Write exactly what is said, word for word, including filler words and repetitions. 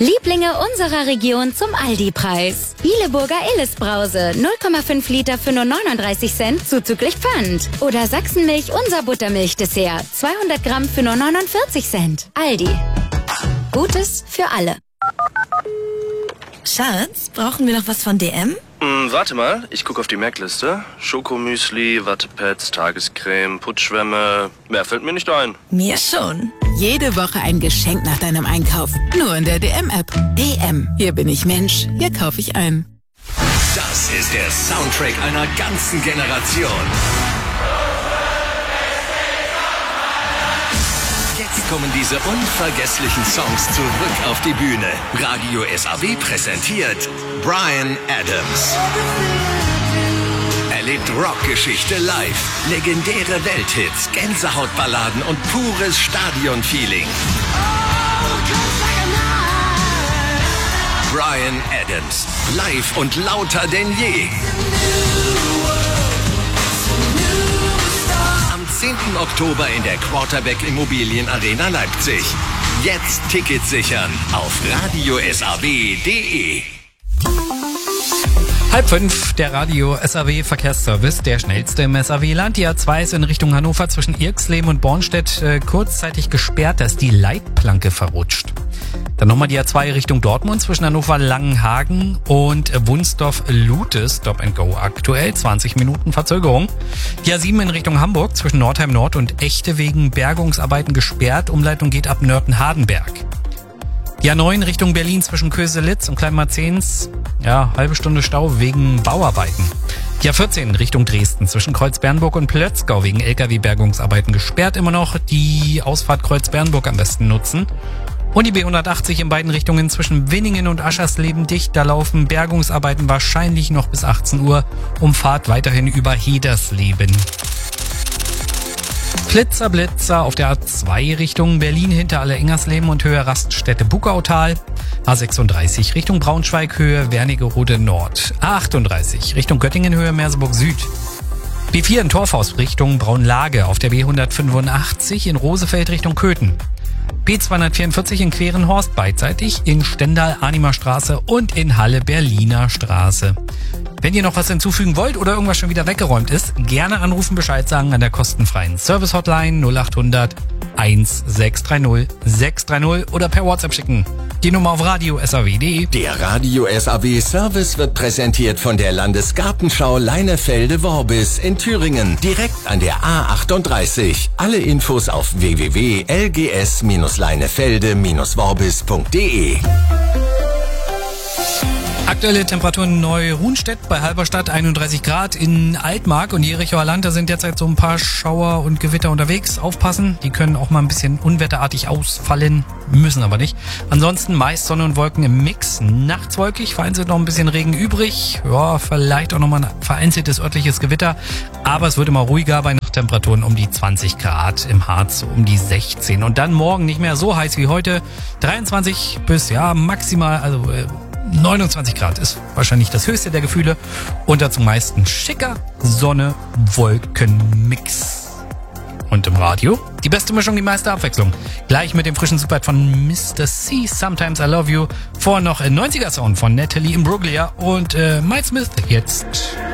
Lieblinge unserer Region zum Aldi-Preis. Bieleburger Illes-Brause, null Komma fünf Liter für nur neununddreißig Cent, zuzüglich Pfand. Oder Sachsenmilch, unser Buttermilch-Dessert, zweihundert Gramm für nur neunundvierzig Cent. Aldi. Gutes für alle. Schatz, brauchen wir noch was von D M? Hm, warte mal, ich gucke auf die Merkliste. Schokomüsli, Wattepads, Tagescreme, Putzschwämme. Mehr fällt mir nicht ein. Mir schon. Jede Woche ein Geschenk nach deinem Einkauf. Nur in der D M-App. D M. Hier bin ich Mensch. Hier kaufe ich ein. Das ist der Soundtrack einer ganzen Generation. Jetzt kommen diese unvergesslichen Songs zurück auf die Bühne. Radio S A W präsentiert Bryan Adams. Erlebt Rockgeschichte live, legendäre Welthits, Gänsehautballaden und pures Stadionfeeling. Bryan Adams, live und lauter denn je. Am zehnten Oktober in der Quarterback Immobilien Arena Leipzig. Jetzt Tickets sichern auf radio s a w punkt de. Halb fünf, der Radio S A W Verkehrsservice, der schnellste im S A W-Land. Die A zwei ist in Richtung Hannover zwischen Irxleben und Bornstedt äh, kurzzeitig gesperrt, da ist die Leitplanke verrutscht. Dann nochmal die A zwei Richtung Dortmund zwischen Hannover-Langenhagen und Wunsdorf-Lute, Stop and Go aktuell, zwanzig Minuten Verzögerung. Die A sieben in Richtung Hamburg zwischen Nordheim Nord und Echte wegen Bergungsarbeiten gesperrt, Umleitung geht ab Nörten-Hardenberg. Die A neun Richtung Berlin zwischen Köselitz und Kleinmarzens, ja, halbe Stunde Stau wegen Bauarbeiten. Die A vierzehn Richtung Dresden zwischen Kreuzbernburg und Plötzgau wegen L K W-Bergungsarbeiten gesperrt immer noch. Die Ausfahrt Kreuzbernburg am besten nutzen. Und die B hundertachtzig in beiden Richtungen zwischen Winningen und Aschersleben dicht. Da laufen Bergungsarbeiten wahrscheinlich noch bis achtzehn Uhr. Umfahrt weiterhin über Hedersleben. Flitzer, Blitzer auf der A zwei Richtung Berlin hinter Alle-Engersleben und Höhe Raststätte Bugautal. A sechsunddreißig Richtung Braunschweig Höhe Wernigerode Nord. A achtunddreißig Richtung Göttingen Höhe Merseburg Süd. B vier in Torfhaus Richtung Braunlage auf der B hundertfünfundachtzig in Rosefeld Richtung Köthen. B zweihundertvierundvierzig in Querenhorst beidseitig, in Stendal Arnimer Straße und in Halle Berliner Straße. Wenn ihr noch was hinzufügen wollt oder irgendwas schon wieder weggeräumt ist, gerne anrufen, Bescheid sagen an der kostenfreien Service-Hotline null acht hundert sechshundertsechzig sechshundertdreißig oder per WhatsApp schicken. Die Nummer auf radio s a w punkt de. Der Radio S A W Service wird präsentiert von der Landesgartenschau Leinefelde-Worbis in Thüringen, direkt an der A achtunddreißig. Alle Infos auf w w w punkt l g s leinefelde worbis punkt de. Aktuelle Temperaturen Neu-Ruhnstedt bei Halberstadt einunddreißig Grad, in Altmark und Jerichoer Land, da sind derzeit so ein paar Schauer und Gewitter unterwegs. Aufpassen, die können auch mal ein bisschen unwetterartig ausfallen, müssen aber nicht. Ansonsten meist Sonne und Wolken im Mix, nachts wolkig, vereinzelt noch ein bisschen Regen übrig. Ja, vielleicht auch nochmal ein vereinzeltes örtliches Gewitter, aber es wird immer ruhiger bei Nachttemperaturen um die zwanzig Grad, im Harz so um die sechzehn. Und dann morgen nicht mehr so heiß wie heute, dreiundzwanzig bis ja maximal, also äh, neunundzwanzig Grad ist wahrscheinlich das höchste der Gefühle und dazu meistens schicker Sonne-Wolken-Mix. Und im Radio die beste Mischung, die meiste Abwechslung. Gleich mit dem frischen Superhit von Mister C, Sometimes I Love You. Vor noch ein neunziger Sound von Natalie Imbruglia und äh, Mike Smith jetzt.